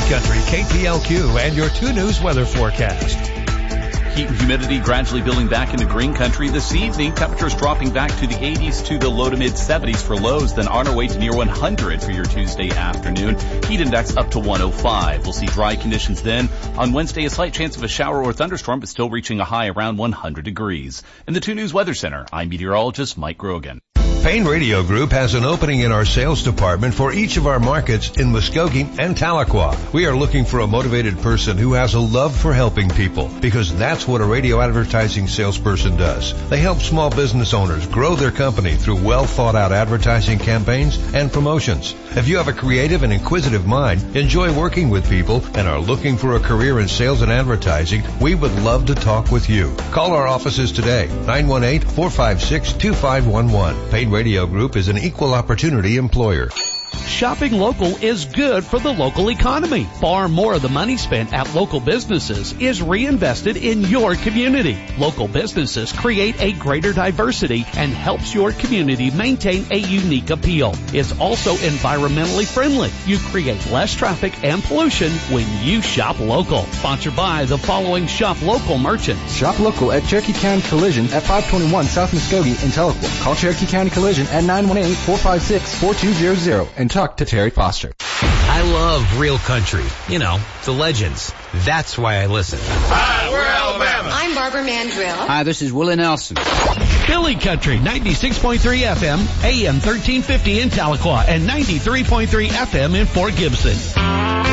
Country, KTLQ, and your 2 News weather forecast. Heat and humidity gradually building back into green country this evening. Temperatures dropping back to the 80s to the low to mid 70s for lows, then on our way to near 100 for your Tuesday afternoon. Heat index up to 105. We'll see dry conditions then. On Wednesday, a slight chance of a shower or thunderstorm, but still reaching a high around 100 degrees. In the 2 News Weather Center, I'm meteorologist Mike Grogan. Payne Radio Group has an opening in our sales department for each of our markets in Muskogee and Tahlequah. We are looking for a motivated person who has a love for helping people, because that's what a radio advertising salesperson does. They help small business owners grow their company through well thought out advertising campaigns and promotions. If you have a creative and inquisitive mind, enjoy working with people, and are looking for a career in sales and advertising, we would love to talk with you. Call our offices today, 918-456-2511. Payne Radio Group is an equal opportunity employer. Shopping local is good for the local economy. Far more of the money spent at local businesses is reinvested in your community. Local businesses create a greater diversity and helps your community maintain a unique appeal. It's also environmentally friendly. You create less traffic and pollution when you shop local. Sponsored by the following shop local merchants. Shop local at Cherokee County Collision at 521 South Muskogee in Tahlequah. Call Cherokee County Collision at 918-456-4200 and talk to Terry Foster. I love real country. You know, the legends. That's why I listen. Hi, we're Alabama. I'm Barbara Mandrill. Hi, this is Willie Nelson. Philly Country, 96.3 FM, AM 1350 in Tahlequah, and 93.3 FM in Fort Gibson.